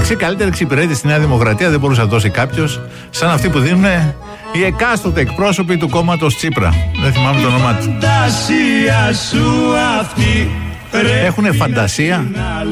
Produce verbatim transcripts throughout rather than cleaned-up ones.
Εντάξει, καλύτερη εξυπηρέτηση στη Νέα Δημοκρατία δεν μπορούσε να δώσει κάποιος σαν αυτή που δίνουν οι εκάστοτε εκπρόσωποι του κόμματος Τσίπρα. Δεν θυμάμαι το όνομά του. Έχουνε φαντασία.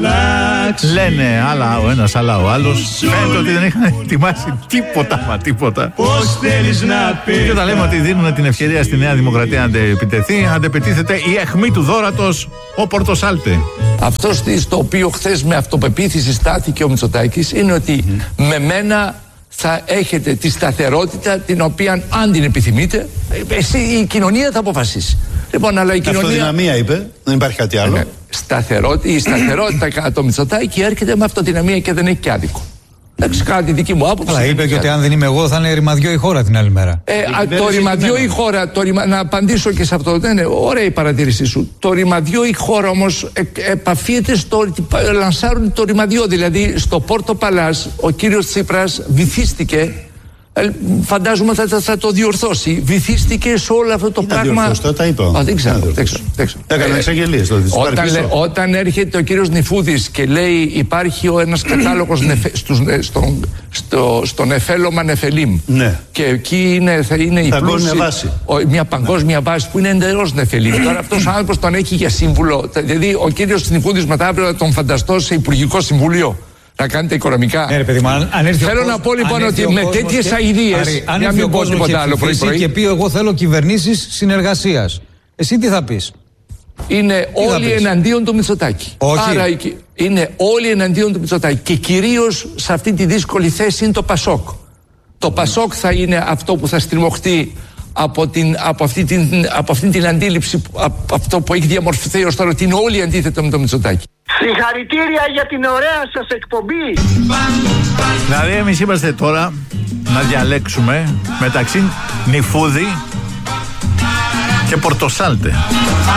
Λένε άλλα ο ένας, άλλα ο άλλος. Φαίνεται ότι δεν είχαν ετοιμάσει τίποτα, μα τίποτα. Και όταν λέμε ότι δίνουν την ευκαιρία στη Νέα Δημοκρατία να αντεπιτεθεί, αντεπιτίθεται η αιχμή του δώρατος, ο Πορτοσάλτε. Αυτό στο οποίο χθες με αυτοπεποίθηση στάθηκε ο Μητσοτάκης είναι ότι mm. με μένα θα έχετε τη σταθερότητα την οποία αν την επιθυμείτε, εσύ, η κοινωνία θα αποφασίσει. Λοιπόν, αλλά η κοινωνία... Αυτοδυναμία είπε, δεν υπάρχει κάτι άλλο. Ναι, σταθερότητα, η σταθερότητα κατά το Μητσοτάκη έρχεται με αυτοδυναμία και δεν έχει και άδικο. Εντάξει, κατά τη δική μου άποψη. Αλλά είπε και ότι αν δεν είμαι εγώ θα είναι ρημαδιό η χώρα την άλλη μέρα. Ε, α, το ρημαδιό η χώρα, το ρημα... να απαντήσω και σε αυτό. Ναι, ναι, ωραία η παρατήρησή σου. Το ρημαδιό η χώρα όμως ε, επαφίεται στο ότι λανσάρουν το ρημαδιό. Δηλαδή στο Πόρτο Παλάς ο κύριος Τσίπρας βυθίστηκε. Ε, φαντάζομαι θα, θα, θα το διορθώσει. Βυθίστηκε σε όλο αυτό το Τι πράγμα. Διορθώσει, τα είπα. Α, δεν ξέρω. Δεν ξέρω, δεν ξέρω. Έκανε εξαγγελίες τότε. Όταν, λέ, όταν έρχεται ο κύριος Νηφούδης και λέει υπάρχει ο ένας κατάλογος νεφε, στους, στον, στο, στο Νεφέλωμα Νεφελίμ. Ναι. Και εκεί είναι, θα είναι η πλούσια, βάση. Ο, μια παγκόσμια ναι. βάση που είναι εντελώς Νεφελίμ. Τώρα αυτός ο άνθρωπος τον έχει για σύμβουλο. Δηλαδή ο κύριος Νηφούδης μετά αύριο θα τον φανταστώ σε Υπουργικό Συμβούλιο. Να κάνετε οικονομικά. Ναι, ρε παιδί μου, αν, αν έρθει θέλω ο να πω λοιπόν ότι με τέτοιες αηδίες. Αν έρθει ο κόσμος και ψηφίσει και πει εγώ θέλω κυβερνήσεις συνεργασίας, εσύ τι θα πεις? Είναι τι όλοι εναντίον του Μητσοτάκη. Όχι. Άρα είναι όλοι εναντίον του Μητσοτάκη. Και κυρίως σε αυτή τη δύσκολη θέση είναι το Πασόκ. Το Πασόκ θα είναι αυτό που θα στριμωχτεί από, την, από, αυτή, την, από αυτή την αντίληψη, από αυτό που έχει διαμορφωθεί ως τώρα, ότι είναι όλοι αντίθετο με το Μητσοτάκη. Συγχαρητήρια για την ωραία σας εκπομπή. Δηλαδή εμείς είμαστε τώρα να διαλέξουμε μεταξύ Νηφούδη και Πορτοσάλτε.